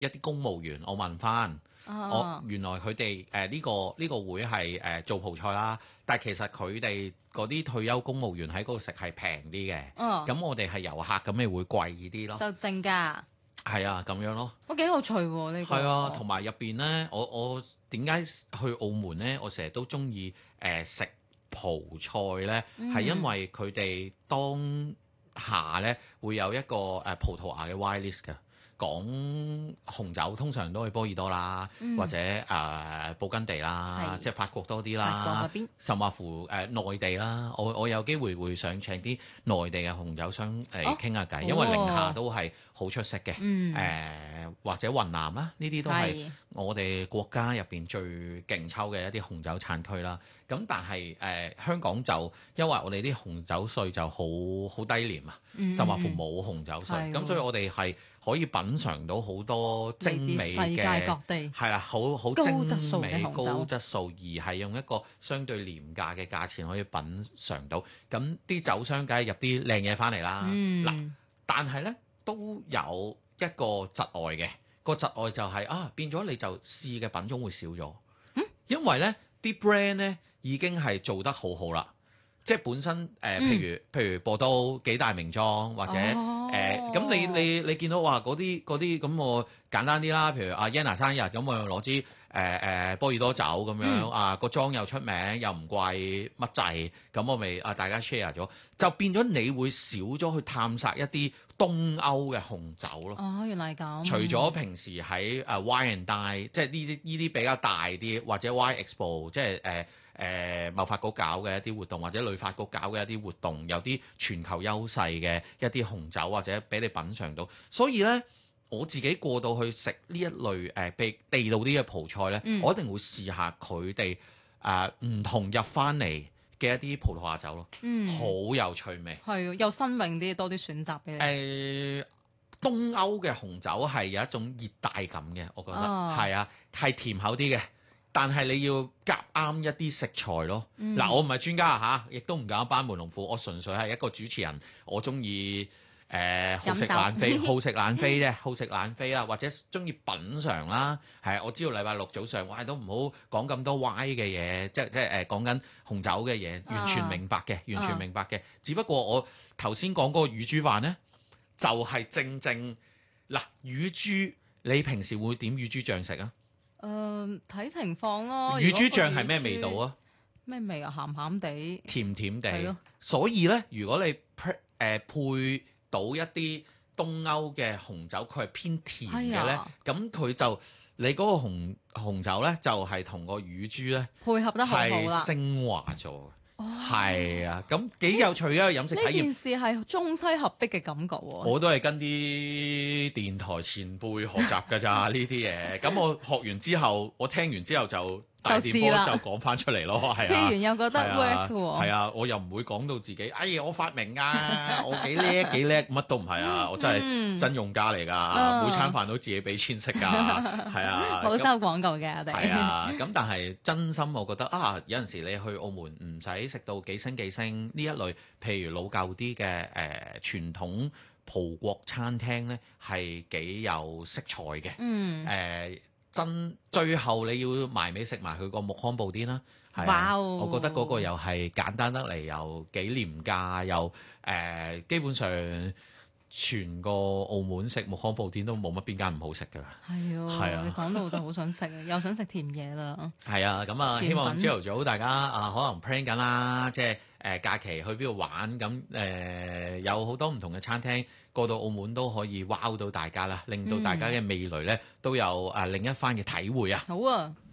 一啲公務員，我問翻。我原來佢哋呢個會係做葡菜啦，但係其實佢哋嗰啲退休公務員喺嗰度食係平啲嘅，咁我哋係遊客咁咪會貴啲咯。 就正價。 係啊，咁樣咯。 幾有趣喎呢個。 係啊，同埋入邊咧，我點解去澳門咧？我成日都中意食葡菜咧，係因為佢哋當下咧會有一個葡萄牙嘅 wine list 嘅。講紅酒通常都係波爾多啦，或者布根地啦，即係法國多啲啦，甚或乎內地啦。我有機會會想請啲內地嘅紅酒商嚟傾下偈，因為寧夏都係好出色嘅。或者雲南啦，呢啲都係我哋國家入邊最勁抽嘅一啲紅酒產區啦。咁但係香港就因為我哋啲紅酒稅就好低廉啊，甚或乎冇紅酒稅，咁所以我哋係可以品嚐到好多精美嘅， 世界各地係啦，好精美高質素，而係用一個相對廉價嘅價錢可以品嚐到。咁啲酒商梗係入啲靚嘢翻嚟啦。嗱，但係咧都有一個窒礙嘅，個窒礙就係變咗你就試嘅品種會少咗，因為咧啲 brand 咧已經係做得好好啦。即係本身譬如播到幾大名莊或者咁你見到話嗰啲咁我簡單啲啦，譬如阿 Yana 生日咁我攞支波爾多酒咁樣個莊又出名又唔貴乜滯，咁我咪大家 share 咗，就變咗你會少咗去探索一啲東歐嘅紅酒咯。 原來咁。 除咗平時喺Wine and Dine，即係呢啲比較大啲，或者 Wine Expo， 即係貿發局搞嘅一啲活動，或者旅發局搞嘅一啲活動，有啲全球優勢嘅一啲紅酒，或者俾你品嚐到。所以咧，我自己過到去食呢一類地道啲嘅葡菜咧，我一定會試下佢哋唔同入翻嚟嘅一啲葡萄牙酒咯，好有趣味， 係又新穎啲，多啲選擇俾你。 東歐嘅紅酒係有一種熱帶感嘅，我覺得係啊，係甜口啲嘅。但係你要夾啱一啲食材咯。嗱，我唔係專家嚇，亦都唔敢班門弄斧。我純粹係一個主持人，我中意好食懶飛，好食懶飛啫，好食懶飛啊，或者中意品嚐啦。係，我知道禮拜六早上，都唔好講咁多歪嘅嘢，即係講緊紅酒嘅嘢，完全明白嘅，完全明白嘅。只不過我頭先講嗰個乳豬飯呢，就係正嗱乳豬，你平時會點乳豬醬食啊？ 睇情況咯。 乳豬醬係咩味道啊？ 咩味啊？鹹鹹地， 甜甜地。 係咯。所以咧，如果你配到一啲東歐嘅紅酒，佢係偏甜嘅咧，咁佢就你嗰個紅酒咧，就係同個乳豬咧配合得好好啦， 係升華咗。係啊，咁幾有趣嘅飲食體驗。 呢件事係中西合璧嘅感覺喎。 我都係跟啲電台前輩學習㗎咋呢啲嘢。咁我學完之後，我聽完之後就大電波就講翻出嚟咯。係啊，試完又覺得 work 喎。 係啊，我又唔會講到自己，哎呀我發明啊，我幾叻幾叻，乜都唔係啊，我真係真用家嚟㗎。每餐飯都自己俾錢食㗎。係啊， 冇收廣告嘅我哋。 係啊，咁但係真心我覺得有陣時你去澳門唔使食到幾星呢一類，譬如老舊啲嘅傳統葡國餐廳咧，係幾有色彩嘅。最後你要埋尾食埋佢個木糠布甸啦。係啊，我覺得嗰個又係簡單得嚟，又幾廉價，又基本上全個澳門食木糠布甸都冇乜邊間唔好食㗎啦。係啊， 你講到就好想食，又想食甜嘢啦。 係啊，咁希望朝頭早大家可能 plan 緊啦，即係假期去邊度玩咁有好多唔同嘅餐廳過到澳門都可以 wow 到大家啦，令到大家嘅味蕾咧都有另一番嘅體會啊。 好啊。